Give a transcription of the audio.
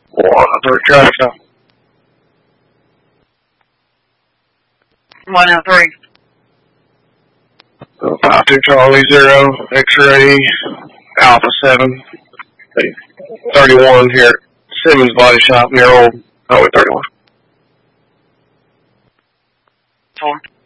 103 traffic stop. 103. 52 Charlie 0, X-ray, Alpha 7, 31 here at Simmons Body Shop near Old Highway 31. 4.